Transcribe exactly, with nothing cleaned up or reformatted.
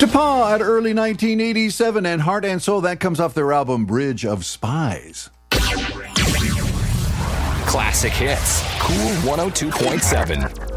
DePaul at early nineteen eighty-seven, and Heart and Soul, that comes off their album Bridge of Spies. Classic hits. Cool one oh two point seven.